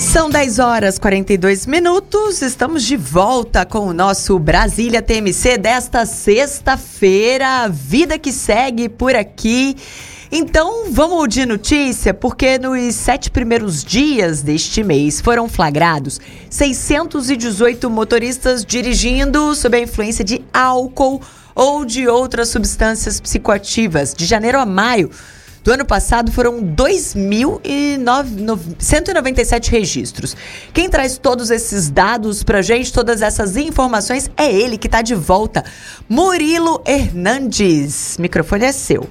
São 10h42, estamos de volta com o nosso Brasília TMC desta sexta-feira, vida que segue por aqui. Então vamos de notícia, porque nos 7 primeiros dias deste mês foram flagrados 618 motoristas dirigindo sob a influência de álcool ou de outras substâncias psicoativas. De janeiro a maio do ano passado foram 2.197 registros. Quem traz todos esses dados pra gente, todas essas informações, é ele que tá de volta, Murilo Hernandes. O microfone é seu.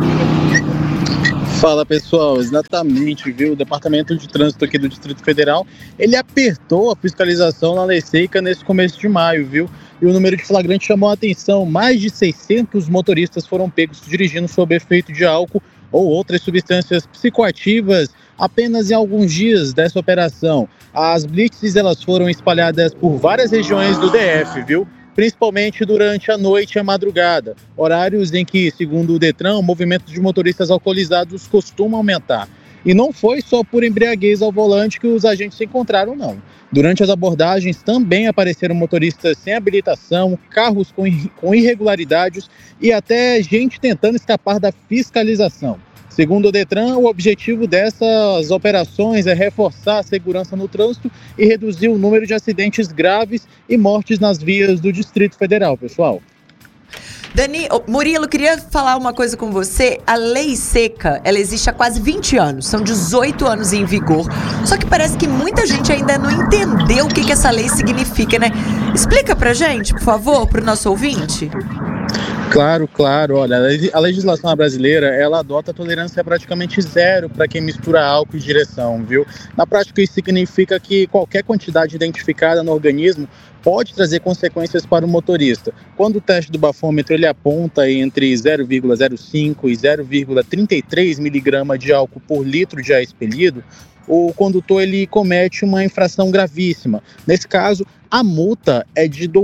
Fala pessoal, exatamente, viu? O Departamento de Trânsito aqui do Distrito Federal, ele apertou a fiscalização na lei seca nesse começo de maio, viu? E o número de flagrantes chamou a atenção. Mais de 600 motoristas foram pegos dirigindo sob efeito de álcool ou outras substâncias psicoativas apenas em alguns dias dessa operação. As blitzes, elas foram espalhadas por várias regiões do DF, viu? Principalmente durante a noite e a madrugada, horários em que, segundo o Detran, o movimento de motoristas alcoolizados costuma aumentar. E não foi só por embriaguez ao volante que os agentes se encontraram, não. Durante as abordagens também apareceram motoristas sem habilitação, carros com irregularidades e até gente tentando escapar da fiscalização. Segundo o Detran, o objetivo dessas operações é reforçar a segurança no trânsito e reduzir o número de acidentes graves e mortes nas vias do Distrito Federal, pessoal. Murilo, queria falar uma coisa com você. A lei seca, ela existe há quase 20 anos, são 18 anos em vigor. Só que parece que muita gente ainda não entendeu o que essa lei significa, né? Explica pra gente, por favor, pro nosso ouvinte. Claro. Olha, a legislação brasileira, ela adota tolerância praticamente zero para quem mistura álcool e direção, viu? Na prática, isso significa que qualquer quantidade identificada no organismo pode trazer consequências para o motorista. Quando o teste do bafômetro ele aponta entre 0,05 e 0,33 miligramas de álcool por litro de ar expelido, o condutor ele comete uma infração gravíssima. Nesse caso, a multa é de R$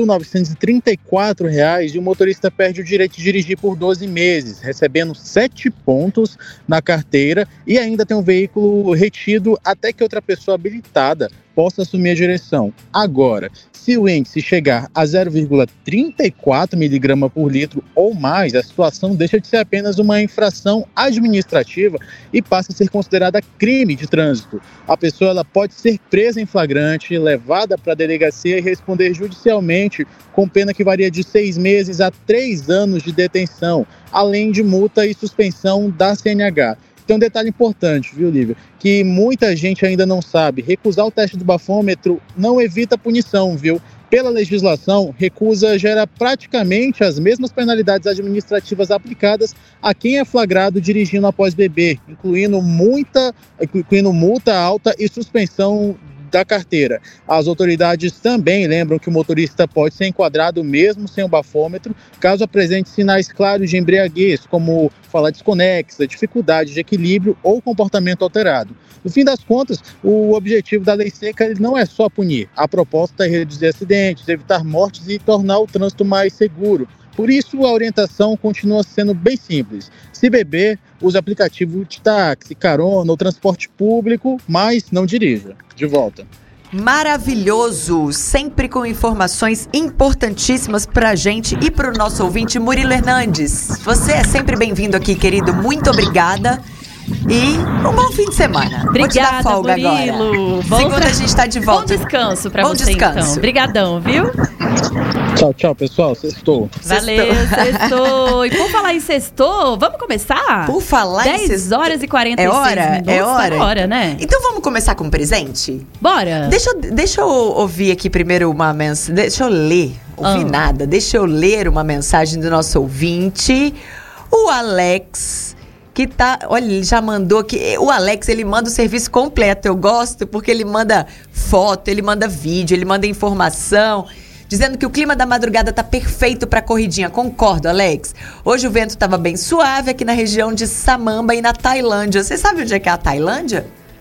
2.934 e o motorista perde o direito de dirigir por 12 meses, recebendo 7 pontos na carteira e ainda tem um veículo retido até que outra pessoa habilitada possa assumir a direção. Agora, se o índice chegar a 0,34 miligrama por litro ou mais, a situação deixa de ser apenas uma infração administrativa e passa a ser considerada crime de trânsito. A pessoa ela pode ser presa em flagrante, levada para a delegacia e responder judicialmente, com pena que varia de 6 meses a 3 anos de detenção, além de multa e suspensão da CNH. Tem um detalhe importante, viu, Lívia? Que muita gente ainda não sabe. Recusar o teste do bafômetro não evita punição, viu? Pela legislação, recusa gera praticamente as mesmas penalidades administrativas aplicadas a quem é flagrado dirigindo após beber, incluindo multa alta e suspensão da carteira. As autoridades também lembram que o motorista pode ser enquadrado mesmo sem o bafômetro, caso apresente sinais claros de embriaguez, como fala desconexa, dificuldade de equilíbrio ou comportamento alterado. No fim das contas, o objetivo da lei seca ele não é só punir. A proposta é reduzir acidentes, evitar mortes e tornar o trânsito mais seguro. Por isso, a orientação continua sendo bem simples. Se beber, use aplicativo de táxi, carona ou transporte público, mas não dirija. De volta. Maravilhoso, sempre com informações importantíssimas pra gente e pro nosso ouvinte. Murilo Hernandes, você é sempre bem-vindo aqui, querido. Muito obrigada. E um bom fim de semana. Obrigada, vou te dar folga Murilo. Agora. Segunda a gente tá de volta. Bom descanso pra você, então. Obrigadão, viu? Tchau, pessoal. Sextou. Valeu, sextou. E por falar em sextou, vamos começar? Por falar em sextou. 10h46 é hora, minutos. É hora. Tá na hora, né? Então vamos começar com um presente? Bora. Deixa eu ouvir aqui primeiro uma mensagem. Deixa eu ler. Nada. Deixa eu ler uma mensagem do nosso ouvinte. O Alex... que tá, olha, ele já mandou aqui, o Alex, ele manda o serviço completo, eu gosto, porque ele manda foto, ele manda vídeo, ele manda informação, dizendo que o clima da madrugada tá perfeito pra corridinha. Concordo, Alex. Hoje o vento tava bem suave aqui na região de Samamba e na Tailândia. Você sabe onde é que é a Tailândia?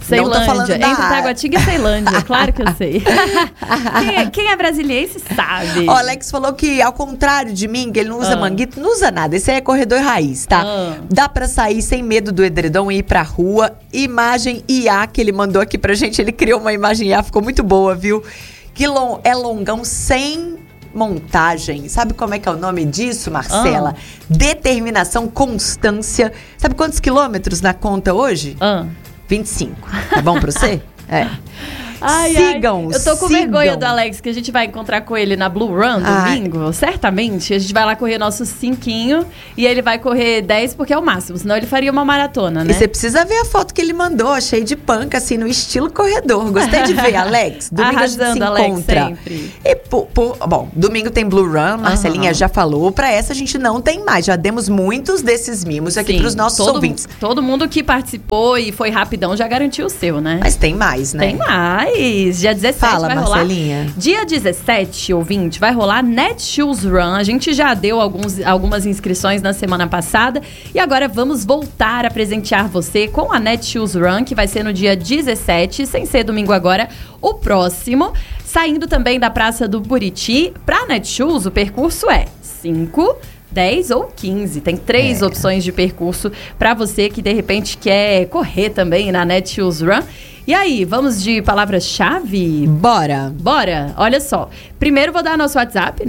Não tô falando Ceilândia. Entre Taguatinga e Ceilândia, claro que eu sei. Quem é brasiliense sabe. O Alex falou que, ao contrário de mim, que ele não usa manguito, não usa nada. Esse aí é corredor raiz, tá? Dá pra sair sem medo do edredom e ir pra rua. Imagem IA que ele mandou aqui pra gente. Ele criou uma imagem IA, ficou muito boa, viu? Que é longão sem montagem. Sabe como é que é o nome disso, Marcela? Determinação, constância. Sabe quantos quilômetros na conta hoje? 25. Tá bom pra você? É. Sigam. Eu tô com vergonha do Alex, que a gente vai encontrar com ele na Blue Run domingo. Certamente. A gente vai lá correr nosso 5 e ele vai correr 10 porque é o máximo. Senão ele faria uma maratona, né? E você precisa ver a foto que ele mandou, cheio de panca, assim, no estilo corredor. Gostei de ver, Alex. Domingo Arrasando, a gente se Alex, encontra. sempre. E, bom, domingo tem Blue Run, Marcelinha já falou. Pra essa a gente não tem mais. Já demos muitos desses mimos aqui pros nossos ouvintes. Todo mundo que participou e foi rapidão já garantiu o seu, né? Mas tem mais, né? Tem mais. Dia 17 Fala, vai Marcelinha. rolar. Dia 17, ouvinte, vai rolar Netshoes Run. A gente já deu algumas inscrições na semana passada e agora vamos voltar a presentear você com a Netshoes Run, que vai ser no dia 17, sem ser domingo agora, o próximo. Saindo também da Praça do Buriti, pra Netshoes o percurso é 5, 10 ou 15. Tem 3 opções de percurso para você que de repente quer correr também na Netshoes Run. E aí, vamos de palavra-chave? Bora! Olha só. Primeiro vou dar nosso WhatsApp,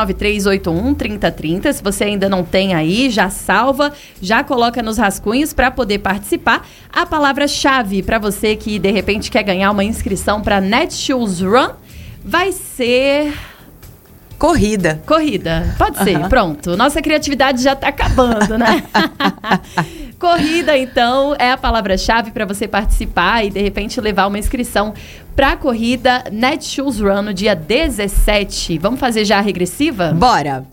993813030. Se você ainda não tem aí, já salva, já coloca nos rascunhos para poder participar. A palavra-chave para você que de repente quer ganhar uma inscrição para Netshoes Run vai ser... Corrida. Pode ser, pronto. Nossa criatividade já tá acabando, né? Corrida, então, é a palavra-chave para você participar e, de repente, levar uma inscrição para a corrida Netshoes Run no dia 17. Vamos fazer já a regressiva? Bora!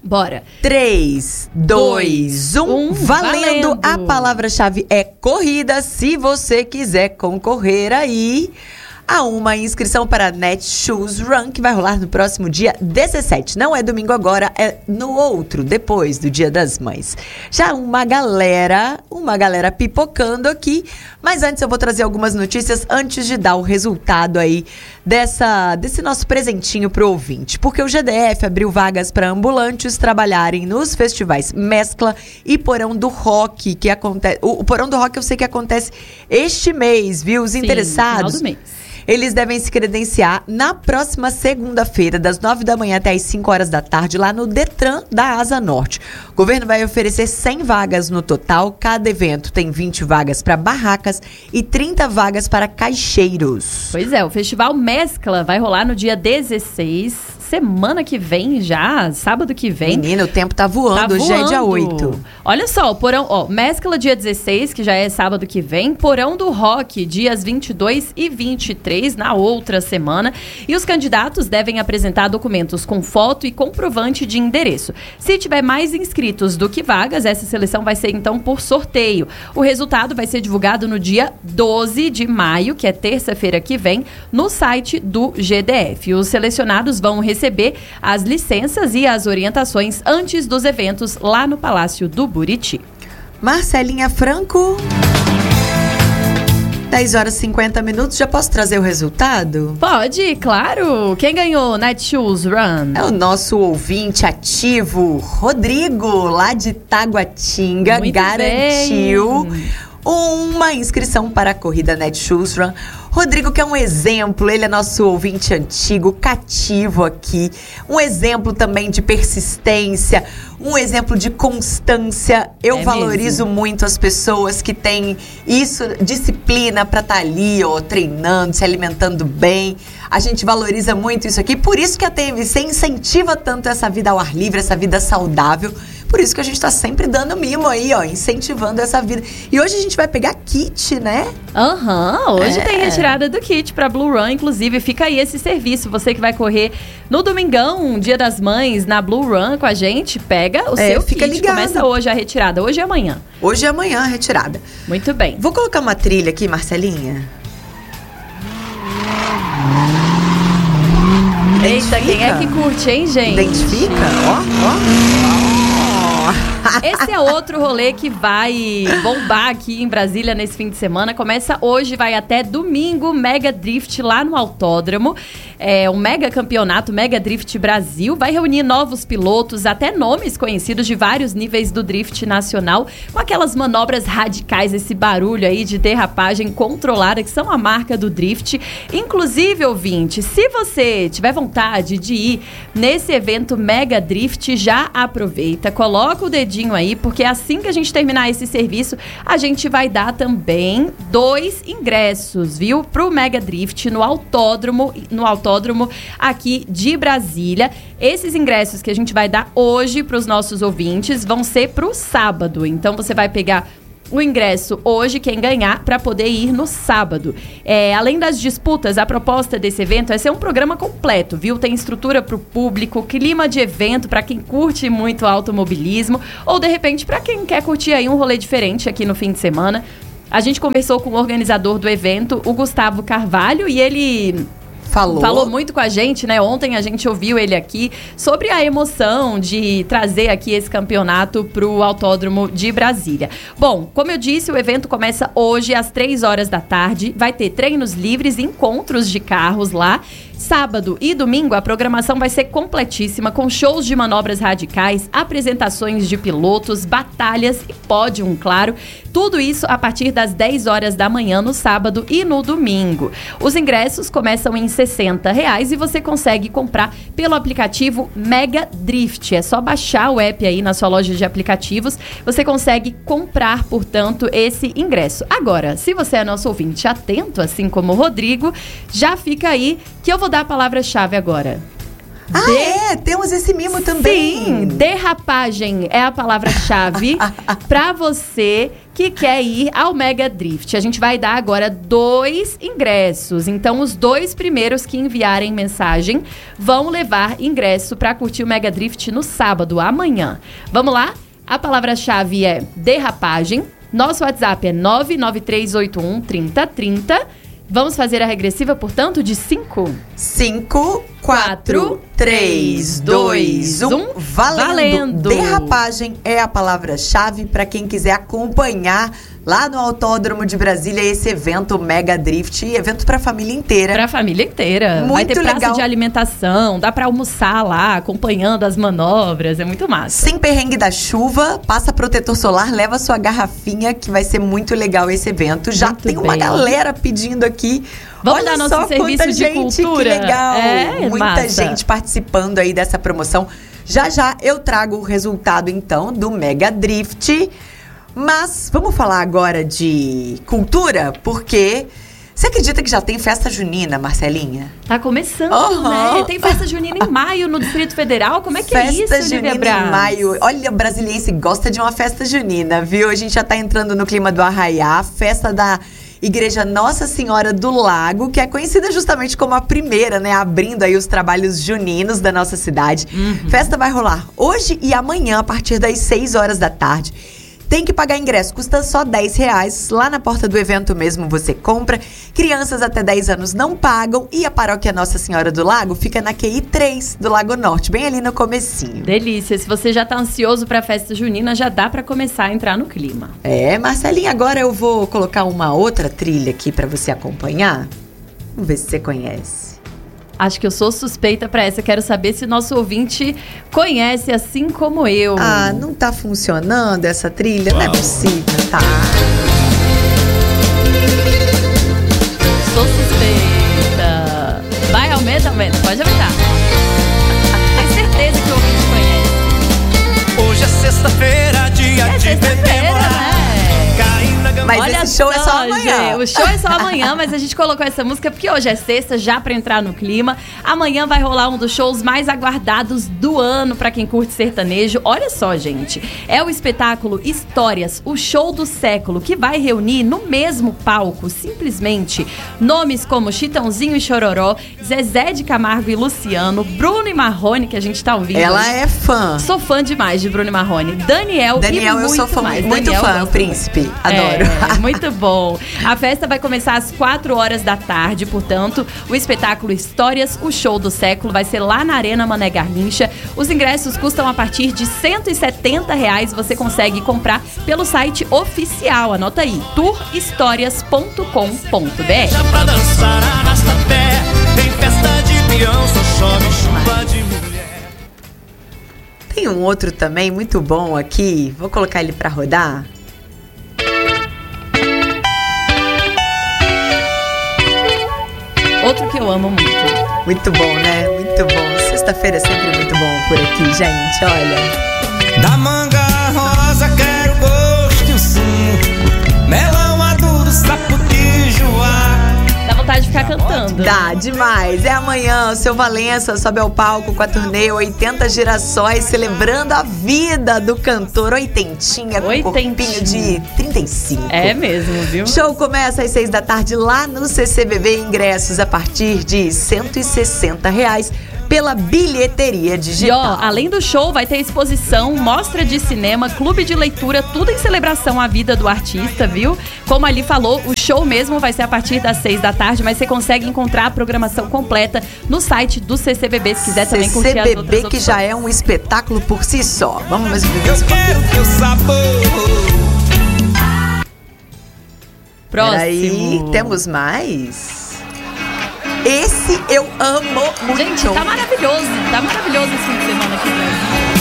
3, 2, 1, valendo! A palavra-chave é corrida. Se você quiser concorrer aí a uma inscrição para a Netshoes Run, que vai rolar no próximo dia 17. Não é domingo agora, é no outro, depois do Dia das Mães. Já uma galera pipocando aqui. Mas antes eu vou trazer algumas notícias antes de dar o resultado aí desse nosso presentinho pro ouvinte. Porque o GDF abriu vagas para ambulantes trabalharem nos festivais Mescla e Porão do Rock, que acontece... O Porão do Rock eu sei que acontece este mês, viu? Os interessados... Final do mês. Eles devem se credenciar na próxima segunda-feira, das 9 da manhã até as 5 horas da tarde, lá no Detran da Asa Norte. O governo vai oferecer 100 vagas no total. Cada evento tem 20 vagas para barracas e 30 vagas para caixeiros. Pois é, o Festival Mescla vai rolar no dia 16, semana que vem já, sábado que vem. Menina, o tempo tá voando, hoje é dia 8. Olha só, o Porão, Mescla dia 16, que já é sábado que vem, Porão do Rock, dias 22 e 23, na outra semana. E os candidatos devem apresentar documentos com foto e comprovante de endereço. Se tiver mais inscritos do que vagas, essa seleção vai ser então por sorteio. O resultado vai ser divulgado no dia 12 de maio, que é terça-feira que vem, no site do GDF. Os selecionados vão receber as licenças e as orientações antes dos eventos lá no Palácio do Buriti. Marcelinha Franco, 10 horas e 50 minutos, já posso trazer o resultado? Pode, claro. Quem ganhou Netshoes Run? É o nosso ouvinte ativo, Rodrigo, lá de Taguatinga. Muito garantiu bem. Uma inscrição para a corrida Netshoes Run. Rodrigo, que é um exemplo, ele é nosso ouvinte antigo, cativo aqui. Um exemplo também de persistência, um exemplo de constância. Eu valorizo muito as pessoas que têm isso, disciplina para estar ali, treinando, se alimentando bem. A gente valoriza muito isso aqui. Por isso que a TMC incentiva tanto essa vida ao ar livre, essa vida saudável. Por isso que a gente tá sempre dando mimo aí, incentivando essa vida. E hoje a gente vai pegar kit, né? Hoje tem retirada do kit pra Blue Run, inclusive fica aí esse serviço. Você que vai correr no domingão, Dia das Mães, na Blue Run com a gente, pega o seu fica kit. ligado. Começa hoje a retirada, hoje e amanhã. Hoje e amanhã a retirada. Muito bem. Vou colocar uma trilha aqui, Marcelinha. Eita, quem é que curte, hein, gente? Identifica? Ó. Esse é outro rolê que vai bombar aqui em Brasília nesse fim de semana. Começa hoje, vai até domingo, Mega Drift lá no Autódromo. É um mega campeonato, Mega Drift Brasil. Vai reunir novos pilotos, até nomes conhecidos de vários níveis do drift nacional, com aquelas manobras radicais, esse barulho aí de derrapagem controlada, que são a marca do drift. Inclusive, ouvinte, se você tiver vontade de ir nesse evento Mega Drift, já aproveita, coloca o dedinho aí, porque assim que a gente terminar esse serviço, a gente vai dar também 2 ingressos, viu? Pro Mega Drift no autódromo aqui de Brasília. Esses ingressos que a gente vai dar hoje pros nossos ouvintes vão ser pro sábado. Então você vai pegar o ingresso hoje, quem ganhar, para poder ir no sábado. Além das disputas, a proposta desse evento é ser um programa completo, viu? Tem estrutura para o público, clima de evento para quem curte muito automobilismo ou, de repente, para quem quer curtir aí um rolê diferente aqui no fim de semana. A gente conversou com o organizador do evento, o Gustavo Carvalho, e ele falou muito com a gente, né? Ontem a gente ouviu ele aqui sobre a emoção de trazer aqui esse campeonato pro Autódromo de Brasília. Bom, como eu disse, o evento começa hoje às 3 horas da tarde. Vai ter treinos livres, encontros de carros lá. Sábado e domingo a programação vai ser completíssima, com shows de manobras radicais, apresentações de pilotos, batalhas e pódio, claro. Tudo isso a partir das 10 horas da manhã no sábado e no domingo. Os ingressos começam em R$60 e você consegue comprar pelo aplicativo Mega Drift. É só baixar o app aí na sua loja de aplicativos. Você consegue comprar, portanto, esse ingresso. Agora, se você é nosso ouvinte atento, assim como o Rodrigo, já fica aí que eu vou dar a palavra-chave agora. Temos esse mimo também. Sim, derrapagem é a palavra-chave para você que quer ir ao Mega Drift. A gente vai dar agora 2 ingressos. Então, os 2 primeiros que enviarem mensagem vão levar ingresso para curtir o Mega Drift no sábado, amanhã. Vamos lá? A palavra-chave é derrapagem. Nosso WhatsApp é 993813030. Vamos fazer a regressiva, portanto, de 5? 5, 4, 3, 2, 1. Valendo! Derrapagem é a palavra-chave para quem quiser acompanhar lá no Autódromo de Brasília esse evento Mega Drift, evento para a família inteira. Para a família inteira. Muito vai ter praça legal. De alimentação, dá para almoçar lá, acompanhando as manobras, é muito massa. Sem perrengue da chuva, passa protetor solar, leva sua garrafinha, que vai ser muito legal esse evento. Já muito tem uma galera pedindo aqui. Vamos Olha dar nosso só serviço quanta de gente, cultura. Que legal. Muita massa. gente participando aí dessa promoção. Já eu trago o resultado, então, do Mega Drift. Mas vamos falar agora de cultura, porque você acredita que já tem festa junina, Marcelinha? Tá começando, né? Tem festa junina em maio no Distrito Federal. Como é que é isso, Festa junina em maio. Olha, o brasiliense gosta de uma festa junina, viu? A gente já tá entrando no clima do Arraiá, festa da Igreja Nossa Senhora do Lago, que é conhecida justamente como a primeira, né? Abrindo aí os trabalhos juninos da nossa cidade. Festa vai rolar hoje e amanhã, a partir das 6 horas da tarde. Tem que pagar ingresso, custa só R$10. Lá na porta do evento mesmo você compra. Crianças até 10 anos não pagam. E a paróquia Nossa Senhora do Lago fica na QI 3 do Lago Norte, bem ali no comecinho. Delícia, se você já tá ansioso pra festa junina, já dá pra começar a entrar no clima. Marcelinha, agora eu vou colocar uma outra trilha aqui pra você acompanhar. Vamos ver se você conhece. Acho que eu sou suspeita pra essa. Quero saber se nosso ouvinte conhece assim como eu. Não tá funcionando essa trilha? Não é possível, tá? Sou suspeita. Vai, aumenta, pode aumentar. Tenho certeza que o ouvinte conhece. Hoje é sexta-feira, dia de sexta-feira, Mas olha esse show é só amanhã. Gente, o show é só amanhã, mas a gente colocou essa música porque hoje é sexta, já pra entrar no clima. Amanhã vai rolar um dos shows mais aguardados do ano pra quem curte sertanejo. Olha só, gente. É o espetáculo Histórias, o show do século, que vai reunir no mesmo palco, simplesmente, nomes como Chitãozinho e Chororó, Zezé de Camargo e Luciano, Bruno e Marrone, que a gente tá ouvindo. Ela é fã. Sou fã demais de Bruno e Marrone. Daniel, eu sou fã, mais. muito Daniel, fã, o Príncipe. Adoro. Muito bom. bom. A festa vai começar às 4 horas da tarde, portanto, o espetáculo Histórias, o show do século, vai ser lá na Arena Mané Garrincha. Os ingressos custam a partir de R$170. Você consegue comprar pelo site oficial. Anota aí, tourhistorias.com.br. Já pra dançar, arrasta pé. Tem festa de peão, só chove chuva de mulher. Tem um outro também muito bom aqui. Vou colocar ele pra rodar. Outro que eu amo muito. Muito bom, né? Muito bom. Sexta-feira é sempre muito bom por aqui, gente. Olha. Da manga rosa quero gosto e o sumo. Melão maduro, saputijoá. Dá vontade de ficar cantando. Dá demais. É amanhã, o seu Valença sobe ao palco com a turnê 80 Girassóis, celebrando a vida do cantor oitentinha, com corpinho de 35. É mesmo, viu? Show começa às 6 da tarde lá no CCBB. Ingressos a partir de R$160 pela bilheteria digital. E ó, além do show, vai ter exposição, mostra de cinema, clube de leitura, tudo em celebração à vida do artista, viu? Como ali falou, o show mesmo vai ser a partir das 6 da tarde, mas você consegue encontrar a programação completa no site do CCBB, se quiser também curtir as outras CCBB, que opções. já é um espetáculo por si só. Vamos mais ver Eu isso. quero teu sabor. Próximo. Peraí, temos mais? Esse eu amo muito. Gente, tá maravilhoso esse fim de semana aqui no Brasil.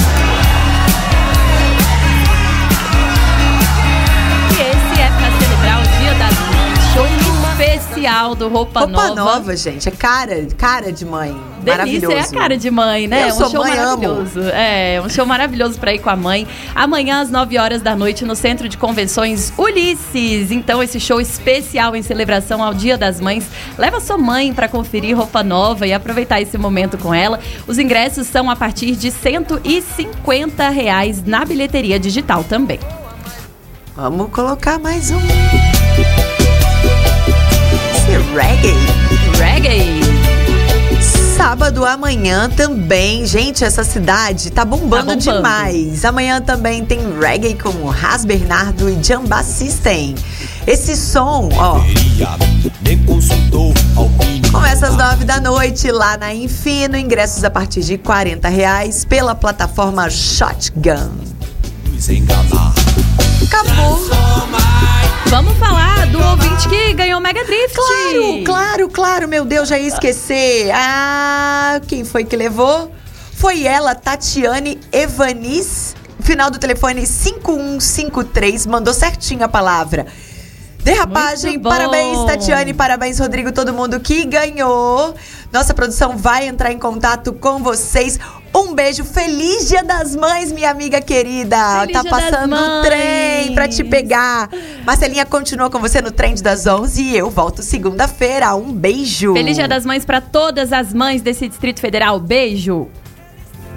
E esse é pra celebrar o Dia das Mães. Show especial do Roupa Nova. Roupa Nova, gente, é cara de mãe. Delícia, Maravilhoso. é a cara de mãe, né? Eu sou um show mãe, maravilhoso. É, um show maravilhoso pra ir com a mãe. Amanhã, às 9 horas da noite, no Centro de Convenções Ulisses. Então, esse show especial em celebração ao Dia das Mães. Leva sua mãe pra conferir Roupa Nova e aproveitar esse momento com ela. Os ingressos são a partir de R$150 na bilheteria digital também. Vamos colocar mais um. Esse reggae. Sábado amanhã também. Gente, essa cidade tá bombando demais. Amanhã também tem reggae com Ras Bernardo e Jamba System. Esse som, ó, começa às 9 da noite lá na Infino. Ingressos a partir de R$40 pela plataforma Shotgun. Acabou. Vamos falar do ouvinte que ganhou o Mega Drift. Claro, meu Deus, já ia esquecer. Ah, quem foi que levou? Foi ela, Tatiane Evanis, final do telefone 5153, mandou certinho a palavra. Derrapagem, parabéns Tatiane, parabéns Rodrigo, todo mundo que ganhou. Nossa produção vai entrar em contato com vocês. Um beijo, feliz Dia das Mães, minha amiga querida. Feliz tá Dia passando das o trem pra te pegar. Marcelinha continua com você no Trend das 11 e eu volto segunda-feira. Um beijo. Feliz Dia das Mães pra todas as mães desse Distrito Federal. Beijo.